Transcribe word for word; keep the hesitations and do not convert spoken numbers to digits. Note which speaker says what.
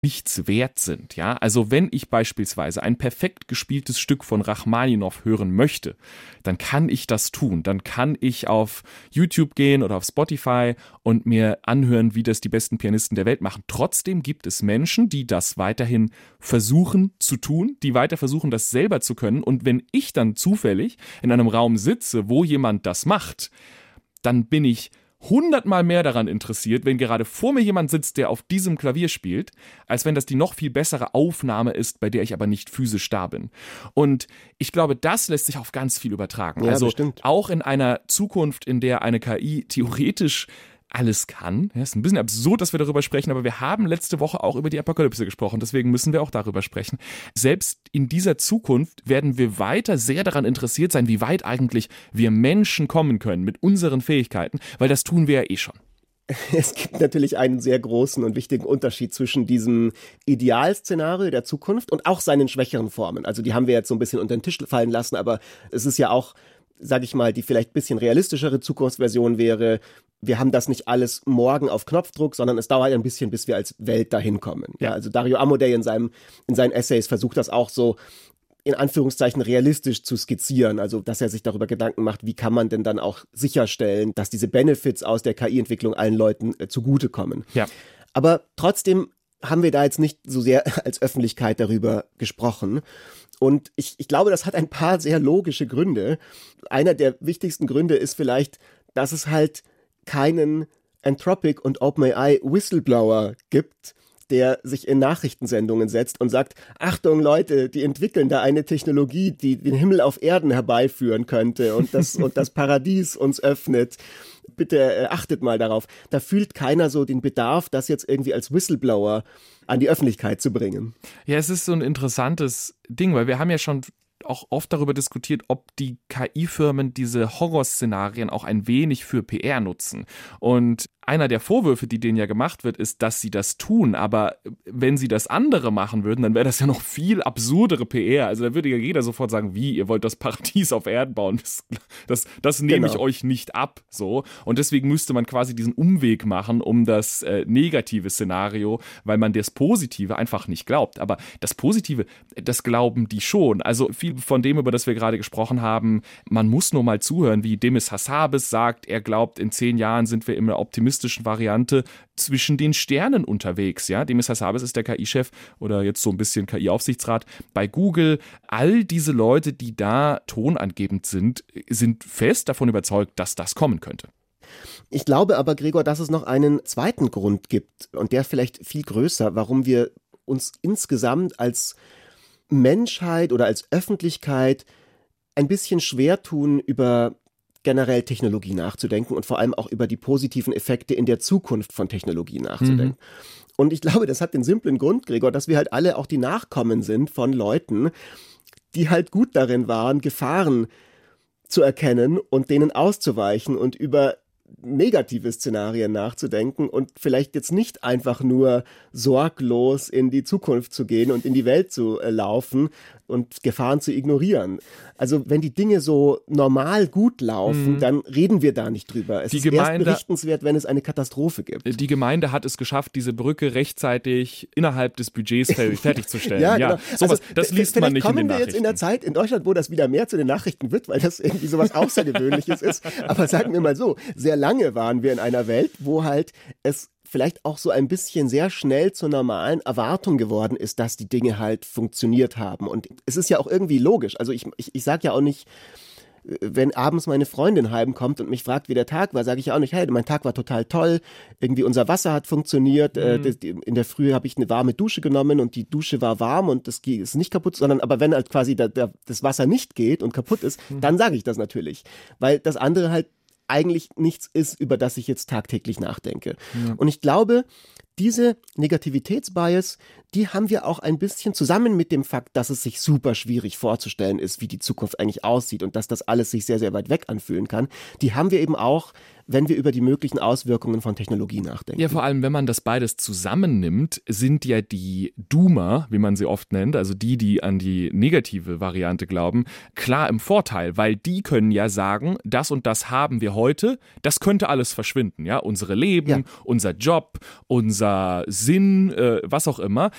Speaker 1: nichts wert sind. Ja? Also wenn ich beispielsweise ein perfekt gespieltes Stück von Rachmaninow hören möchte, dann kann ich das tun. Dann kann ich auf YouTube gehen oder auf Spotify und mir anhören, wie das die besten Pianisten der Welt machen. Trotzdem gibt es Menschen, die das weiterhin versuchen zu tun, die weiter versuchen, das selber zu können. Und wenn ich dann zufällig in einem Raum sitze, wo jemand das macht, dann bin ich hundertmal mehr daran interessiert, wenn gerade vor mir jemand sitzt, der auf diesem Klavier spielt, als wenn das die noch viel bessere Aufnahme ist, bei der ich aber nicht physisch da bin. Und ich glaube, das lässt sich auf ganz viel übertragen.
Speaker 2: Ja,
Speaker 1: also
Speaker 2: bestimmt.
Speaker 1: Auch in einer Zukunft, in der eine K I theoretisch alles kann. Ja, ist ein bisschen absurd, dass wir darüber sprechen, aber wir haben letzte Woche auch über die Apokalypse gesprochen, deswegen müssen wir auch darüber sprechen. Selbst in dieser Zukunft werden wir weiter sehr daran interessiert sein, wie weit eigentlich wir Menschen kommen können mit unseren Fähigkeiten, weil das tun wir ja eh schon.
Speaker 2: Es gibt natürlich einen sehr großen und wichtigen Unterschied zwischen diesem Idealszenario der Zukunft und auch seinen schwächeren Formen. Also die haben wir jetzt so ein bisschen unter den Tisch fallen lassen, aber es ist ja auch, sage ich mal, die vielleicht ein bisschen realistischere Zukunftsversion wäre, wir haben das nicht alles morgen auf Knopfdruck, sondern es dauert ein bisschen, bis wir als Welt dahin kommen. Ja. Ja, also Dario Amodei in seinem, in seinen Essays versucht das auch so in Anführungszeichen realistisch zu skizzieren, also dass er sich darüber Gedanken macht, wie kann man denn dann auch sicherstellen, dass diese Benefits aus der K I-Entwicklung allen Leuten äh, zugutekommen.
Speaker 1: Ja.
Speaker 2: Aber trotzdem haben wir da jetzt nicht so sehr als Öffentlichkeit darüber gesprochen. Und ich, ich glaube, das hat ein paar sehr logische Gründe. Einer der wichtigsten Gründe ist vielleicht, dass es halt keinen Anthropic und OpenAI Whistleblower gibt, der sich in Nachrichtensendungen setzt und sagt, Achtung Leute, die entwickeln da eine Technologie, die den Himmel auf Erden herbeiführen könnte und das, und das Paradies uns öffnet. Bitte äh, achtet mal darauf. Da fühlt keiner so den Bedarf, das jetzt irgendwie als Whistleblower an die Öffentlichkeit zu bringen.
Speaker 1: Ja, es ist so ein interessantes Ding, weil wir haben ja schon auch oft darüber diskutiert, ob die K I-Firmen diese Horrorszenarien auch ein wenig für P R nutzen. Und einer der Vorwürfe, die denen ja gemacht wird, ist, dass sie das tun. Aber wenn sie das andere machen würden, dann wäre das ja noch viel absurdere P R. Also da würde ja jeder sofort sagen, wie, ihr wollt das Paradies auf Erden bauen. Das, das, das nehme
Speaker 2: genau.
Speaker 1: ich euch nicht ab. So. Und deswegen müsste man quasi diesen Umweg machen um das äh, negative Szenario, weil man das Positive einfach nicht glaubt. Aber das Positive, das glauben die schon. Also viel von dem, über das wir gerade gesprochen haben, man muss nur mal zuhören, wie Demis Hassabis sagt, er glaubt, in zehn Jahren sind wir immer optimistisch Variante zwischen den Sternen unterwegs. Ja? Demis Hassabis ist der K I-Chef oder jetzt so ein bisschen K I-Aufsichtsrat bei Google. All diese Leute, die da tonangebend sind, sind fest davon überzeugt, dass das kommen könnte.
Speaker 2: Ich glaube aber, Gregor, dass es noch einen zweiten Grund gibt und der vielleicht viel größer, warum wir uns insgesamt als Menschheit oder als Öffentlichkeit ein bisschen schwer tun, über generell Technologie nachzudenken und vor allem auch über die positiven Effekte in der Zukunft von Technologie nachzudenken. Mhm. Und ich glaube, das hat den simplen Grund, Gregor, dass wir halt alle auch die Nachkommen sind von Leuten, die halt gut darin waren, Gefahren zu erkennen und denen auszuweichen und über negative Szenarien nachzudenken und vielleicht jetzt nicht einfach nur sorglos in die Zukunft zu gehen und in die Welt zu äh, laufen und Gefahren zu ignorieren. Also wenn die Dinge so normal gut laufen, mhm. dann reden wir da nicht drüber. Es
Speaker 1: die
Speaker 2: ist
Speaker 1: Gemeinde,
Speaker 2: erst berichtenswert, wenn es eine Katastrophe gibt.
Speaker 1: Die Gemeinde hat es geschafft, diese Brücke rechtzeitig innerhalb des Budgets fertigzustellen.
Speaker 2: ja, genau.
Speaker 1: Ja, sowas,
Speaker 2: also,
Speaker 1: das liest man nicht in den Nachrichten. Kommen wir
Speaker 2: jetzt in der Zeit in Deutschland, wo das wieder mehr zu den Nachrichten wird, weil das irgendwie sowas Außergewöhnliches ist. Aber sagen wir mal so, sehr lange waren wir in einer Welt, wo halt es vielleicht auch so ein bisschen sehr schnell zur normalen Erwartung geworden ist, dass die Dinge halt funktioniert haben. Und es ist ja auch irgendwie logisch. Also ich, ich, ich sage ja auch nicht, wenn abends meine Freundin heimkommt und mich fragt, wie der Tag war, sage ich auch nicht, hey, mein Tag war total toll, irgendwie unser Wasser hat funktioniert, mhm. in der Früh habe ich eine warme Dusche genommen und die Dusche war warm und das ist nicht kaputt, sondern aber wenn halt quasi da, da, das Wasser nicht geht und kaputt ist, mhm. dann sage ich das natürlich, weil das andere halt eigentlich nichts ist, über das ich jetzt tagtäglich nachdenke. Ja. Und ich glaube, diese Negativitätsbias, die haben wir auch ein bisschen zusammen mit dem Fakt, dass es sich super schwierig vorzustellen ist, wie die Zukunft eigentlich aussieht und dass das alles sich sehr, sehr weit weg anfühlen kann, die haben wir eben auch, wenn wir über die möglichen Auswirkungen von Technologie nachdenken.
Speaker 1: Ja, vor allem, wenn man das beides zusammennimmt, sind ja die Doomer, wie man sie oft nennt, also die, die an die negative Variante glauben, klar im Vorteil, weil die können ja sagen, das und das haben wir heute, das könnte alles verschwinden, ja, unsere Leben, ja. unser Job, unser Sinn, äh, was auch immer,